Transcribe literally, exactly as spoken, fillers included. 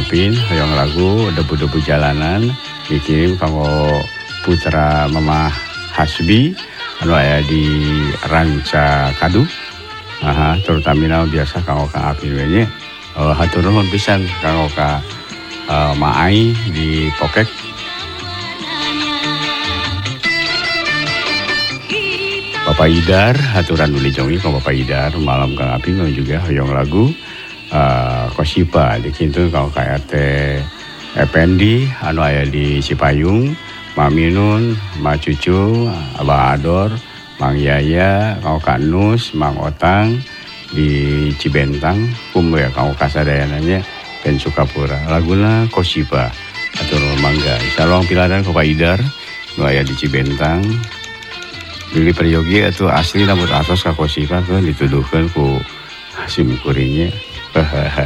Apin hoyong lagu debu-debu jalanan dikirim kanggo putra Mamah Hasbi anu aya di Ranca Kadu. Aha, terutama biasa kanggo Kang Apin we nya. Uh, hatur nuhun pisan kanggo ka uh, Maai di Pokek. Bapak Idar, haturan nuli jongi ke Bapak Idar, malam Kang Apin juga hoyong lagu uh, Kosipa dikintun kau K R T Effendi anu aya di Cipayung, Maminun, Ma Cucu, Abah Ador, Mang Yaya, kau Kak Nus, Mang Otang di Cibentang, kum ya kau kasadayananya dan Sukapura. Laguna Kosipa atau mangga. Insyaallah piladan ke Pak Idar nu aya di Cibentang. Pilih peryogi itu asli rambut atas ka Kosipa kan dituduhkan ku Hasim Kuringnya.